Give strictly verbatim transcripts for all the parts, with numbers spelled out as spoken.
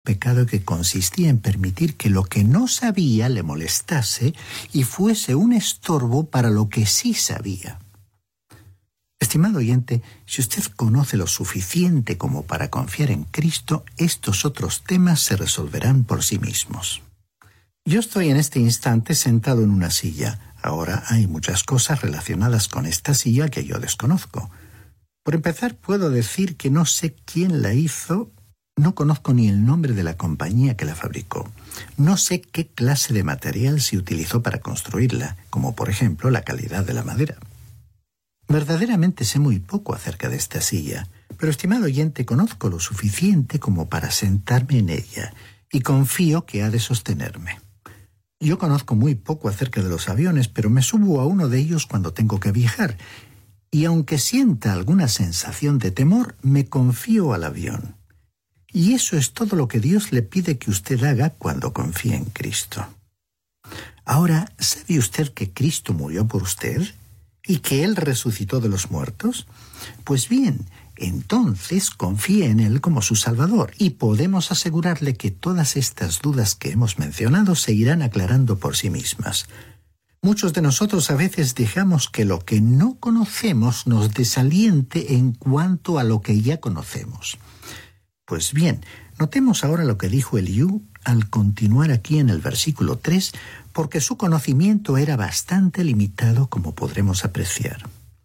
pecado que consistía en permitir que lo que no sabía le molestase y fuese un estorbo para lo que sí sabía. Estimado oyente, si usted conoce lo suficiente como para confiar en Cristo, estos otros temas se resolverán por sí mismos. Yo estoy en este instante sentado en una silla. Ahora hay muchas cosas relacionadas con esta silla que yo desconozco. Por empezar, puedo decir que no sé quién la hizo. No conozco ni el nombre de la compañía que la fabricó. No sé qué clase de material se utilizó para construirla, como por ejemplo la calidad de la madera. Verdaderamente sé muy poco acerca de esta silla, pero estimado oyente, conozco lo suficiente como para sentarme en ella y confío que ha de sostenerme. Yo conozco muy poco acerca de los aviones, pero me subo a uno de ellos cuando tengo que viajar, y aunque sienta alguna sensación de temor, me confío al avión. Y eso es todo lo que Dios le pide que usted haga cuando confíe en Cristo. Ahora, ¿sabe usted que Cristo murió por usted y que Él resucitó de los muertos? Pues bien, entonces confíe en Él como su Salvador y podemos asegurarle que todas estas dudas que hemos mencionado se irán aclarando por sí mismas. Muchos de nosotros a veces dejamos que lo que no conocemos nos desaliente en cuanto a lo que ya conocemos. Pues bien, notemos ahora lo que dijo Eliú al continuar aquí en el versículo tres, porque su conocimiento era bastante limitado, como podremos apreciar.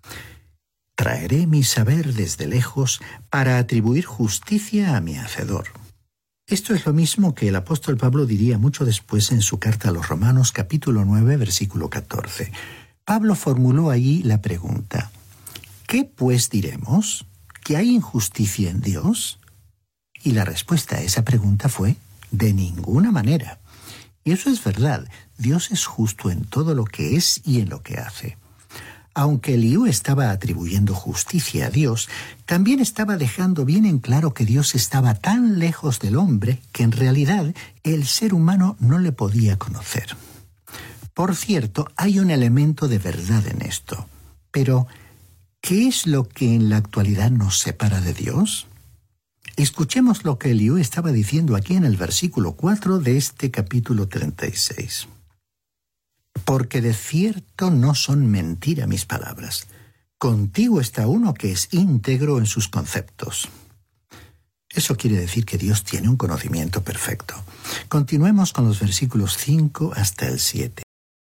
Traeré mi saber desde lejos para atribuir justicia a mi Hacedor. Esto es lo mismo que el apóstol Pablo diría mucho después en su carta a los Romanos, capítulo nueve, versículo catorce. Pablo formuló allí la pregunta: ¿qué pues diremos? ¿Que hay injusticia en Dios? Y la respuesta a esa pregunta fue: de ninguna manera. Y eso es verdad. Dios es justo en todo lo que es y en lo que hace. Aunque Eliú estaba atribuyendo justicia a Dios, también estaba dejando bien en claro que Dios estaba tan lejos del hombre que en realidad el ser humano no le podía conocer. Por cierto, hay un elemento de verdad en esto. Pero, ¿qué es lo que en la actualidad nos separa de Dios? Escuchemos lo que Eliú estaba diciendo aquí en el versículo cuatro de este capítulo treinta y seis. Porque de cierto no son mentira mis palabras. Contigo está uno que es íntegro en sus conceptos. Eso quiere decir que Dios tiene un conocimiento perfecto. Continuemos con los versículos cinco hasta el siete.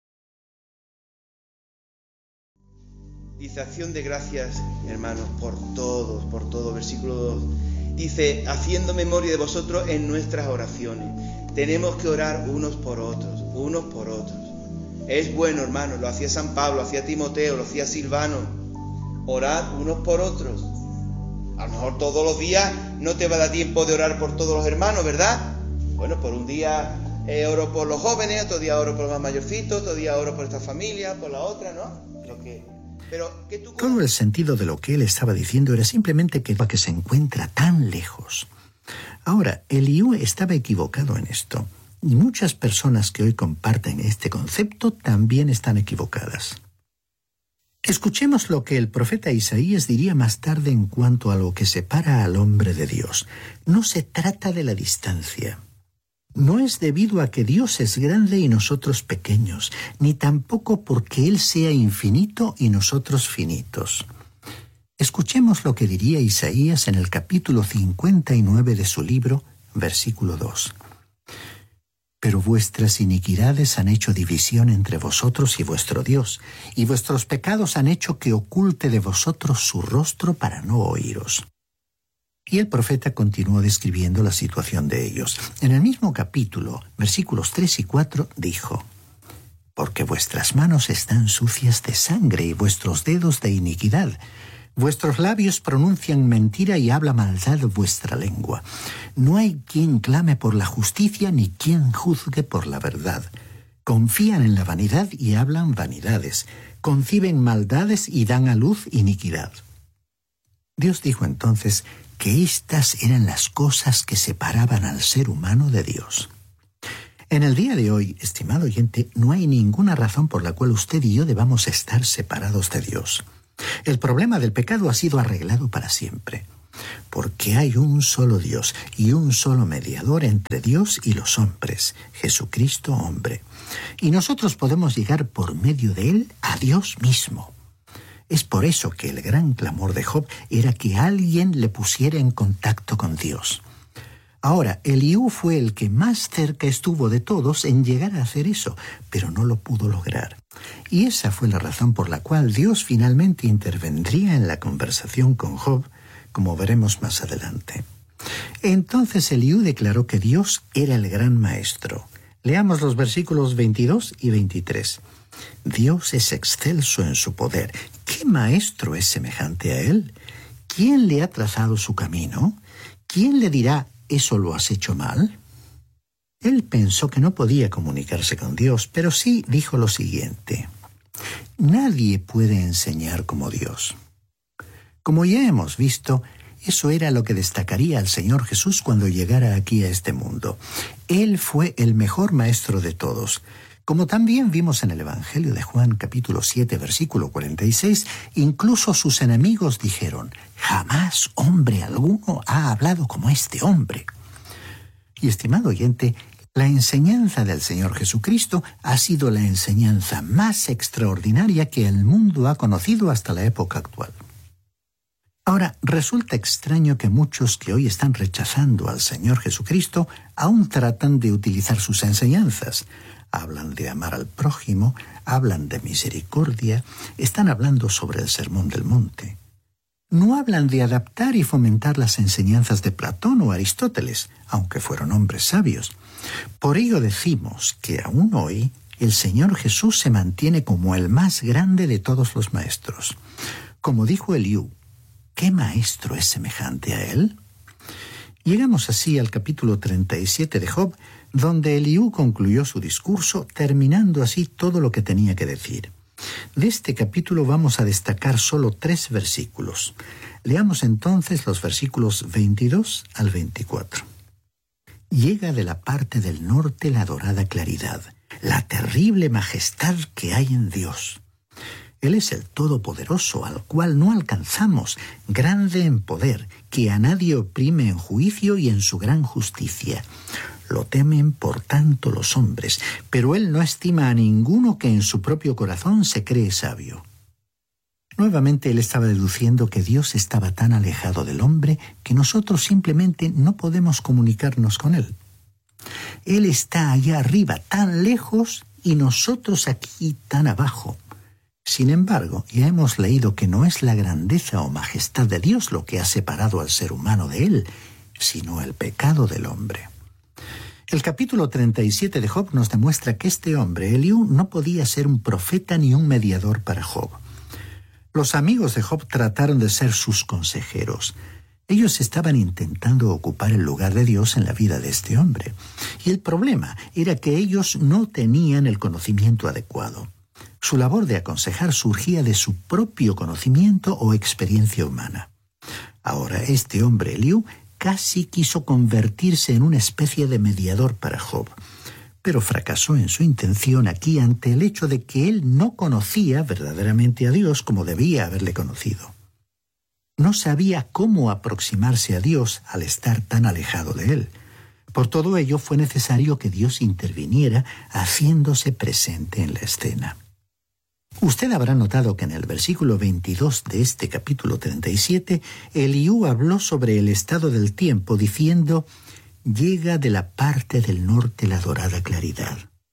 Dice: acción de gracias, hermanos, por todos, por todo. Versículo dos. Dice: haciendo memoria de vosotros en nuestras oraciones. Tenemos que orar unos por otros, unos por otros. Es bueno, hermanos, lo hacía San Pablo, lo hacía Timoteo, lo hacía Silvano. Orar unos por otros. A lo mejor todos los días no te va a dar tiempo de orar por todos los hermanos, ¿verdad? Bueno, por un día eh, oro por los jóvenes, otro día oro por los más mayorcitos, otro día oro por esta familia, por la otra, ¿no? Lo que... Pero, ¿qué tú... Todo el sentido de lo que él estaba diciendo era simplemente que, que se encuentra tan lejos. Ahora, Eliú estaba equivocado en esto. Y muchas personas que hoy comparten este concepto también están equivocadas. Escuchemos lo que el profeta Isaías diría más tarde en cuanto a lo que separa al hombre de Dios. No se trata de la distancia. No es debido a que Dios es grande y nosotros pequeños, ni tampoco porque Él sea infinito y nosotros finitos. Escuchemos lo que diría Isaías en el capítulo cincuenta y nueve de su libro, versículo dos. Pero vuestras iniquidades han hecho división entre vosotros y vuestro Dios, y vuestros pecados han hecho que oculte de vosotros su rostro para no oíros. Y el profeta continuó describiendo la situación de ellos. En el mismo capítulo, versículos tres y cuatro, dijo: Porque vuestras manos están sucias de sangre y vuestros dedos de iniquidad. Vuestros labios pronuncian mentira y habla maldad vuestra lengua. No hay quien clame por la justicia ni quien juzgue por la verdad. Confían en la vanidad y hablan vanidades. Conciben maldades y dan a luz iniquidad. Dios dijo entonces que estas eran las cosas que separaban al ser humano de Dios. En el día de hoy, estimado oyente, no hay ninguna razón por la cual usted y yo debamos estar separados de Dios. El problema del pecado ha sido arreglado para siempre. porque hay un solo Dios y un solo mediador entre Dios y los hombres, Jesucristo hombre. Y nosotros podemos llegar por medio de él a Dios mismo. Es por eso que el gran clamor de Job era que alguien le pusiera en contacto con Dios. Ahora, Eliú fue el que más cerca estuvo de todos en llegar a hacer eso, pero no lo pudo lograr. Y esa fue la razón por la cual Dios finalmente intervendría en la conversación con Job, como veremos más adelante. Entonces Eliú declaró que Dios era el gran maestro. Leamos los versículos veintidós y veintitrés. Dios es excelso en su poder. ¿Qué maestro es semejante a él? ¿Quién le ha trazado su camino? ¿Quién le dirá, eso lo has hecho mal? Él pensó que no podía comunicarse con Dios, pero sí dijo lo siguiente: nadie puede enseñar como Dios. Como ya hemos visto, eso era lo que destacaría al Señor Jesús cuando llegara aquí a este mundo. Él fue el mejor maestro de todos. Como también vimos en el Evangelio de Juan, capítulo siete, versículo cuarenta y seis, incluso sus enemigos dijeron: jamás hombre alguno ha hablado como este hombre. Y estimado oyente, la enseñanza del Señor Jesucristo ha sido la enseñanza más extraordinaria que el mundo ha conocido hasta la época actual. Ahora, resulta extraño que muchos que hoy están rechazando al Señor Jesucristo aún tratan de utilizar sus enseñanzas. Hablan de amar al prójimo, hablan de misericordia, están hablando sobre el Sermón del Monte. No hablan de adaptar y fomentar las enseñanzas de Platón o Aristóteles, aunque fueron hombres sabios. Por ello decimos que aún hoy el Señor Jesús se mantiene como el más grande de todos los maestros. Como dijo Eliú, ¿qué maestro es semejante a él? Llegamos así al capítulo treinta y siete de Job, donde Eliú concluyó su discurso, terminando así todo lo que tenía que decir. De este capítulo vamos a destacar solo tres versículos. Leamos entonces los versículos veintidós al veinticuatro. Llega de la parte del norte la dorada claridad, la terrible majestad que hay en Dios. Él es el Todopoderoso, al cual no alcanzamos, grande en poder, que a nadie oprime en juicio y en su gran justicia. Lo temen por tanto los hombres, pero él no estima a ninguno que en su propio corazón se cree sabio. Nuevamente él estaba deduciendo que Dios estaba tan alejado del hombre que nosotros simplemente no podemos comunicarnos con él. Él está allá arriba, tan lejos, y nosotros aquí tan abajo. Sin embargo, ya hemos leído que no es la grandeza o majestad de Dios lo que ha separado al ser humano de él, sino el pecado del hombre. El capítulo treinta y siete de Job nos demuestra que este hombre, Eliú, no podía ser un profeta ni un mediador para Job. Los amigos de Job trataron de ser sus consejeros. Ellos estaban intentando ocupar el lugar de Dios en la vida de este hombre. Y el problema era que ellos no tenían el conocimiento adecuado. Su labor de aconsejar surgía de su propio conocimiento o experiencia humana. Ahora, este hombre, Eliú, casi quiso convertirse en una especie de mediador para Job, pero fracasó en su intención aquí ante el hecho de que él no conocía verdaderamente a Dios como debía haberle conocido. No sabía cómo aproximarse a Dios al estar tan alejado de él. Por todo ello fue necesario que Dios interviniera haciéndose presente en la escena. Usted habrá notado que en el versículo veintidós de este capítulo treinta y siete, Eliú habló sobre el estado del tiempo diciendo: llega de la parte del norte la dorada claridad.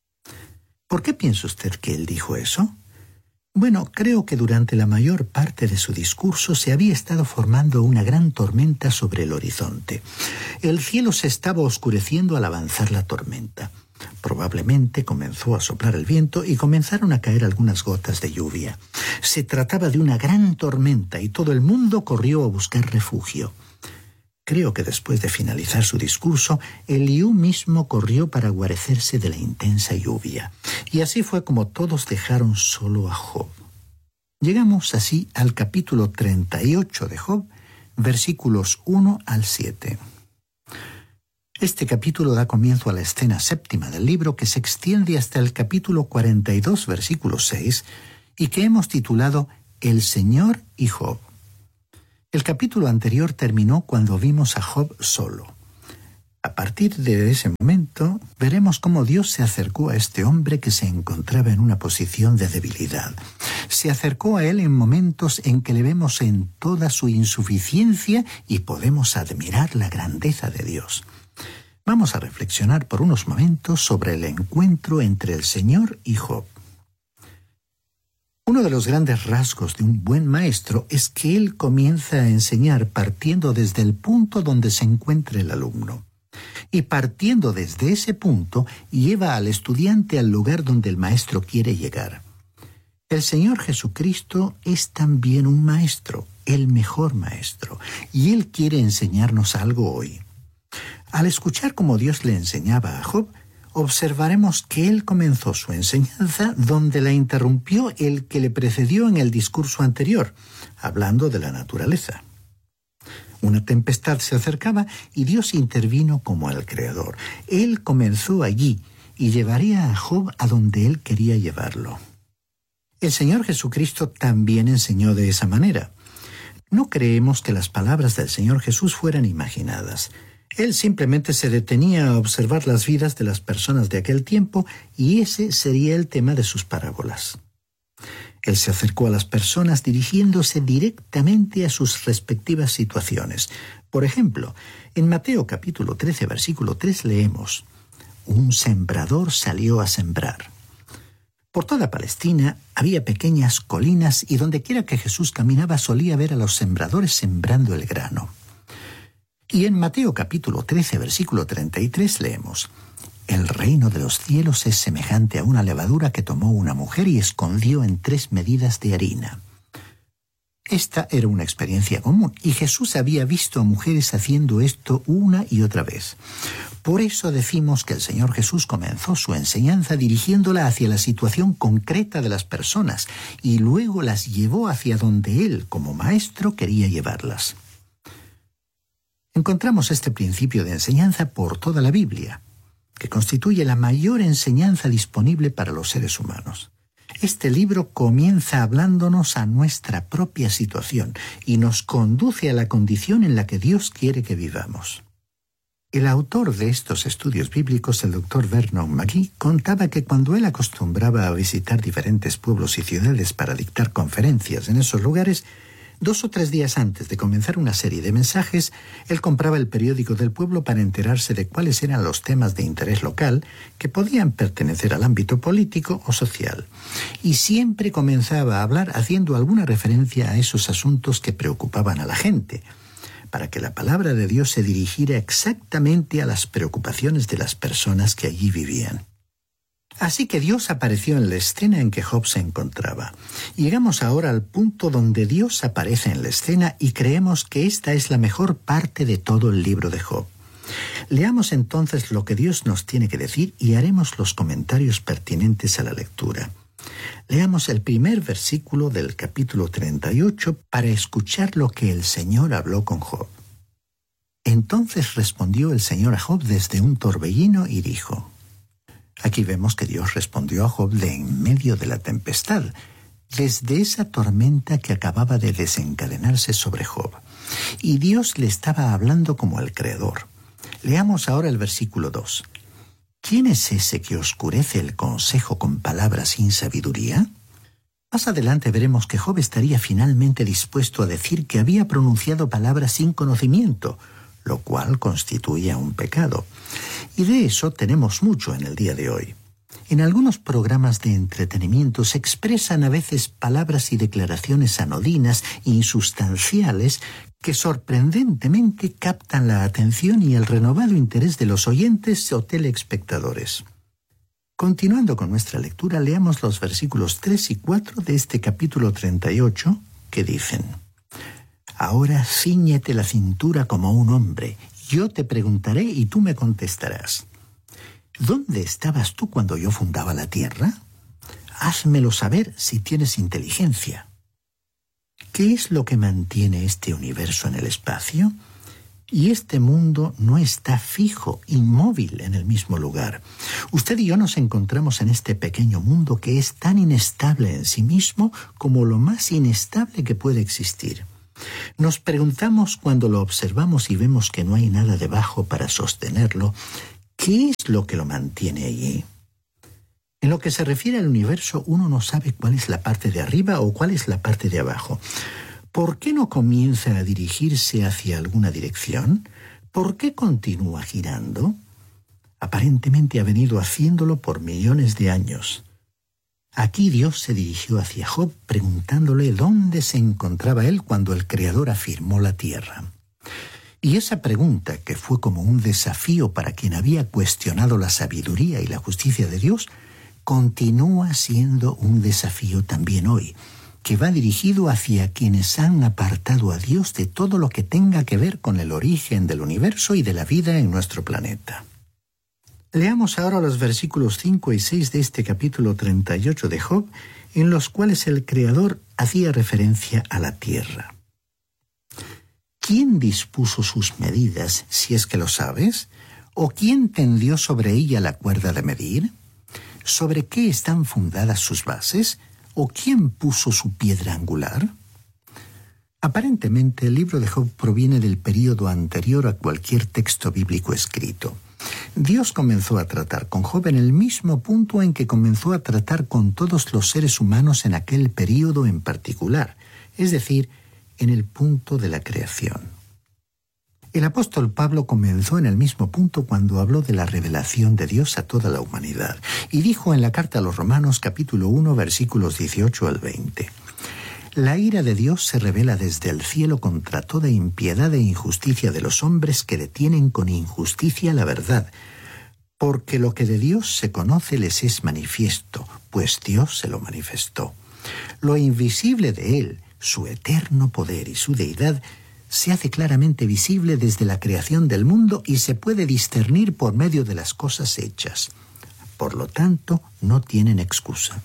¿Por qué piensa usted que él dijo eso? Bueno, creo que durante la mayor parte de su discurso se había estado formando una gran tormenta sobre el horizonte. El cielo se estaba oscureciendo al avanzar la tormenta. Probablemente comenzó a soplar el viento y comenzaron a caer algunas gotas de lluvia. Se trataba de una gran tormenta y todo el mundo corrió a buscar refugio. Creo que después de finalizar su discurso, Eliú mismo corrió para guarecerse de la intensa lluvia. Y así fue como todos dejaron solo a Job. Llegamos así al capítulo treinta y ocho de Job, versículos uno al siete. Este capítulo da comienzo a la escena séptima del libro, que se extiende hasta el capítulo cuarenta y dos, versículo seis, y que hemos titulado El Señor y Job. El capítulo anterior terminó cuando vimos a Job solo. A partir de ese momento, veremos cómo Dios se acercó a este hombre que se encontraba en una posición de debilidad. Se acercó a él en momentos en que le vemos en toda su insuficiencia y podemos admirar la grandeza de Dios. Vamos a reflexionar por unos momentos sobre el encuentro entre el Señor y Job. Uno de los grandes rasgos de un buen maestro es que él comienza a enseñar partiendo desde el punto donde se encuentra el alumno. Y partiendo desde ese punto, lleva al estudiante al lugar donde el maestro quiere llegar. El Señor Jesucristo es también un maestro, el mejor maestro, y Él quiere enseñarnos algo hoy. Al escuchar cómo Dios le enseñaba a Job, observaremos que él comenzó su enseñanza donde la interrumpió el que le precedió en el discurso anterior, hablando de la naturaleza. Una tempestad se acercaba y Dios intervino como el Creador. Él comenzó allí y llevaría a Job a donde él quería llevarlo. El Señor Jesucristo también enseñó de esa manera. No creemos que las palabras del Señor Jesús fueran imaginadas. Él simplemente se detenía a observar las vidas de las personas de aquel tiempo y ese sería el tema de sus parábolas. Él se acercó a las personas dirigiéndose directamente a sus respectivas situaciones. Por ejemplo, en Mateo capítulo trece, versículo tres leemos: Un sembrador salió a sembrar. Por toda Palestina había pequeñas colinas y dondequiera que Jesús caminaba solía ver a los sembradores sembrando el grano. Y en Mateo capítulo trece, versículo treinta y tres leemos: El reino de los cielos es semejante a una levadura que tomó una mujer y escondió en tres medidas de harina. Esta era una experiencia común y Jesús había visto a mujeres haciendo esto una y otra vez. Por eso decimos que el Señor Jesús comenzó su enseñanza dirigiéndola hacia la situación concreta de las personas y luego las llevó hacia donde Él, como maestro, quería llevarlas. Encontramos este principio de enseñanza por toda la Biblia, que constituye la mayor enseñanza disponible para los seres humanos. Este libro comienza hablándonos a nuestra propia situación y nos conduce a la condición en la que Dios quiere que vivamos. El autor de estos estudios bíblicos, el doctor Vernon McGee, contaba que cuando él acostumbraba a visitar diferentes pueblos y ciudades para dictar conferencias en esos lugares, Dos o tres días antes de comenzar una serie de mensajes, él compraba el periódico del pueblo para enterarse de cuáles eran los temas de interés local que podían pertenecer al ámbito político o social. Y siempre comenzaba a hablar haciendo alguna referencia a esos asuntos que preocupaban a la gente, para que la palabra de Dios se dirigiera exactamente a las preocupaciones de las personas que allí vivían. Así que Dios apareció en la escena en que Job se encontraba. Llegamos ahora al punto donde Dios aparece en la escena y creemos que esta es la mejor parte de todo el libro de Job. Leamos entonces lo que Dios nos tiene que decir y haremos los comentarios pertinentes a la lectura. Leamos el primer versículo del capítulo treinta y ocho para escuchar lo que el Señor habló con Job. Entonces respondió el Señor a Job desde un torbellino y dijo... Aquí vemos que Dios respondió a Job de en medio de la tempestad, desde esa tormenta que acababa de desencadenarse sobre Job. Y Dios le estaba hablando como el Creador. Leamos ahora el versículo dos. ¿Quién es ese que oscurece el consejo con palabras sin sabiduría? Más adelante veremos que Job estaría finalmente dispuesto a decir que había pronunciado palabras sin conocimiento, lo cual constituye un pecado. Y de eso tenemos mucho en el día de hoy. En algunos programas de entretenimiento se expresan a veces palabras y declaraciones anodinas e insustanciales que sorprendentemente captan la atención y el renovado interés de los oyentes o telespectadores. Continuando con nuestra lectura, leamos los versículos tres y cuatro de este capítulo treinta y ocho, que dicen: Ahora cíñete la cintura como un hombre. Yo te preguntaré y tú me contestarás. ¿Dónde estabas tú cuando yo fundaba la tierra? Házmelo saber si tienes inteligencia. ¿Qué es lo que mantiene este universo en el espacio? Y este mundo no está fijo, inmóvil en el mismo lugar. Usted y yo nos encontramos en este pequeño mundo que es tan inestable en sí mismo como lo más inestable que puede existir. Nos preguntamos cuando lo observamos y vemos que no hay nada debajo para sostenerlo, ¿qué es lo que lo mantiene allí? En lo que se refiere al universo, uno no sabe cuál es la parte de arriba o cuál es la parte de abajo. ¿Por qué no comienza a dirigirse hacia alguna dirección? ¿Por qué continúa girando? Aparentemente ha venido haciéndolo por millones de años. Aquí Dios se dirigió hacia Job preguntándole dónde se encontraba él cuando el Creador afirmó la tierra. Y esa pregunta, que fue como un desafío para quien había cuestionado la sabiduría y la justicia de Dios, continúa siendo un desafío también hoy, que va dirigido hacia quienes han apartado a Dios de todo lo que tenga que ver con el origen del universo y de la vida en nuestro planeta. Leamos ahora los versículos cinco y seis de este capítulo treinta y ocho de Job, en los cuales el Creador hacía referencia a la tierra. ¿Quién dispuso sus medidas, si es que lo sabes? ¿O quién tendió sobre ella la cuerda de medir? ¿Sobre qué están fundadas sus bases? ¿O quién puso su piedra angular? Aparentemente, el libro de Job proviene del período anterior a cualquier texto bíblico escrito. Dios comenzó a tratar con Job en el mismo punto en que comenzó a tratar con todos los seres humanos en aquel período en particular, es decir, en el punto de la creación. El apóstol Pablo comenzó en el mismo punto cuando habló de la revelación de Dios a toda la humanidad, y dijo en la carta a los Romanos capítulo uno versículos dieciocho al veinte: La ira de Dios se revela desde el cielo contra toda impiedad e injusticia de los hombres que detienen con injusticia la verdad, porque lo que de Dios se conoce les es manifiesto, pues Dios se lo manifestó. Lo invisible de Él, su eterno poder y su deidad, se hace claramente visible desde la creación del mundo y se puede discernir por medio de las cosas hechas. Por lo tanto, no tienen excusa.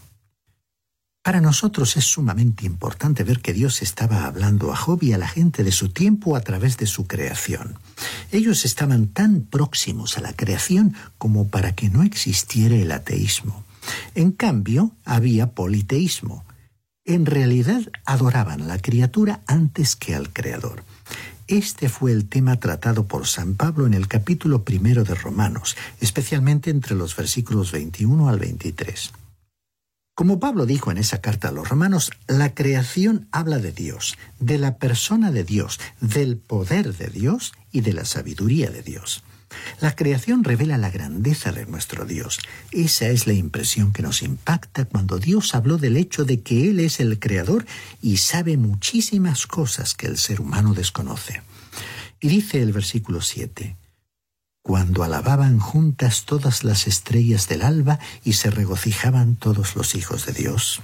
Para nosotros es sumamente importante ver que Dios estaba hablando a Job y a la gente de su tiempo a través de su creación. Ellos estaban tan próximos a la creación como para que no existiera el ateísmo. En cambio, había politeísmo. En realidad adoraban a la criatura antes que al Creador. Este fue el tema tratado por San Pablo en el capítulo primero de Romanos, especialmente entre los versículos veintiuno al veintitrés. Como Pablo dijo en esa carta a los romanos, la creación habla de Dios, de la persona de Dios, del poder de Dios y de la sabiduría de Dios. La creación revela la grandeza de nuestro Dios. Esa es la impresión que nos impacta cuando Dios habló del hecho de que Él es el Creador y sabe muchísimas cosas que el ser humano desconoce. Y dice el versículo siete: Cuando alababan juntas todas las estrellas del alba y se regocijaban todos los hijos de Dios.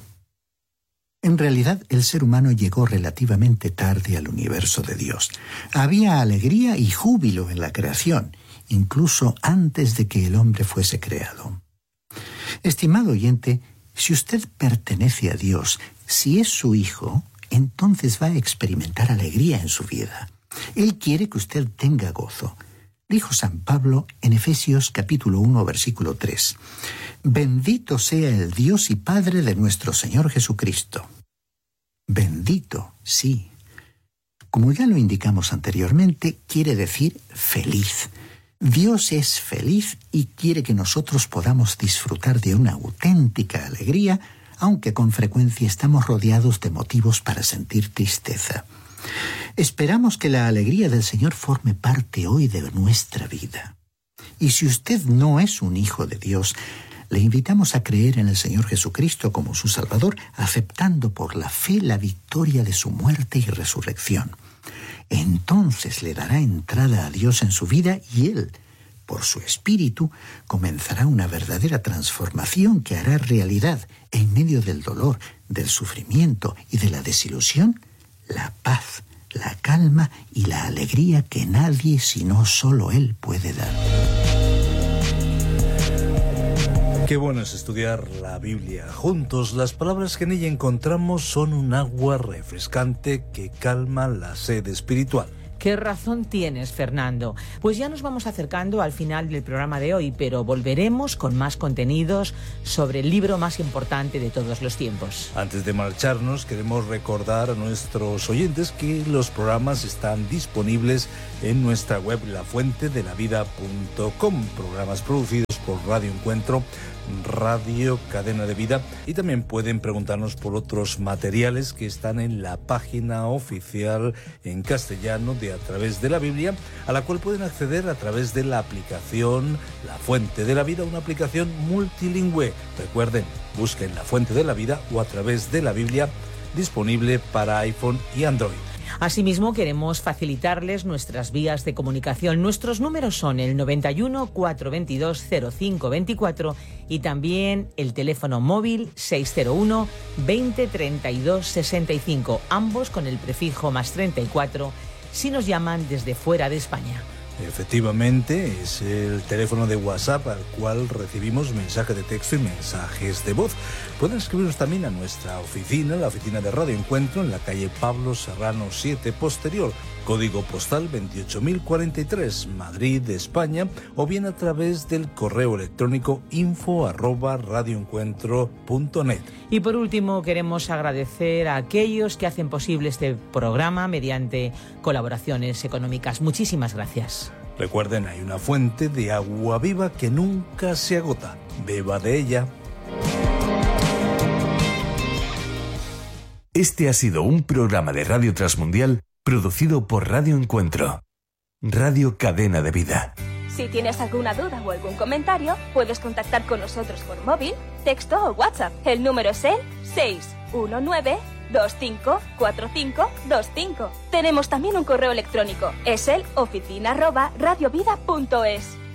En realidad, el ser humano llegó relativamente tarde al universo de Dios. Había alegría y júbilo en la creación, incluso antes de que el hombre fuese creado. Estimado oyente, si usted pertenece a Dios, si es su hijo, entonces va a experimentar alegría en su vida. Él quiere que usted tenga gozo. Dijo San Pablo en Efesios capítulo uno, versículo tres: Bendito sea el Dios y Padre de nuestro Señor Jesucristo. Bendito, sí. Como ya lo indicamos anteriormente, quiere decir feliz. Dios es feliz y quiere que nosotros podamos disfrutar de una auténtica alegría, aunque con frecuencia estamos rodeados de motivos para sentir tristeza. Esperamos que la alegría del Señor forme parte hoy de nuestra vida. Y si usted no es un hijo de Dios, le invitamos a creer en el Señor Jesucristo como su Salvador, aceptando por la fe la victoria de su muerte y resurrección. Entonces le dará entrada a Dios en su vida y Él, por su Espíritu, comenzará una verdadera transformación que hará realidad, en medio del dolor, del sufrimiento y de la desilusión, la paz, la calma y la alegría que nadie sino solo Él puede dar. Qué bueno es estudiar la Biblia juntos. Las palabras que en ella encontramos son un agua refrescante que calma la sed espiritual. Qué razón tienes, Fernando. Pues ya nos vamos acercando al final del programa de hoy, pero volveremos con más contenidos sobre el libro más importante de todos los tiempos. Antes de marcharnos, queremos recordar a nuestros oyentes que los programas están disponibles en nuestra web la fuente de la vida punto com, programas producidos por Radio Encuentro, Radio Cadena de Vida, y también pueden preguntarnos por otros materiales que están en la página oficial en castellano de A Través de la Biblia, a la cual pueden acceder a través de la aplicación La Fuente de la Vida, una aplicación multilingüe. Recuerden, busquen La Fuente de la Vida o A Través de la Biblia, disponible para iPhone y Android. Asimismo, queremos facilitarles nuestras vías de comunicación. Nuestros números son el noventa y uno, cuatrocientos veintidós, cero cinco veinticuatro y también el teléfono móvil seiscientos uno, veinte, treinta y dos, sesenta y cinco, ambos con el prefijo más treinta y cuatro si nos llaman desde fuera de España. Efectivamente, es el teléfono de WhatsApp al cual recibimos mensajes de texto y mensajes de voz. Pueden escribirnos también a nuestra oficina, la oficina de Radio Encuentro, en la calle Pablo Serrano siete Posterior, código postal veintiocho mil cuarenta y tres, Madrid, España, o bien a través del correo electrónico info arroba radioencuentro punto net. Y por último, queremos agradecer a aquellos que hacen posible este programa mediante colaboraciones económicas. Muchísimas gracias. Recuerden, hay una fuente de agua viva que nunca se agota. Beba de ella. Este ha sido un programa de Radio Transmundial producido por Radio Encuentro, Radio Cadena de Vida. Si tienes alguna duda o algún comentario, puedes contactar con nosotros por móvil, texto o WhatsApp. El número es el seis uno nueve, dos cinco cuatro cinco dos cinco. Tenemos también un correo electrónico, es el oficina arroba radiovida punto es.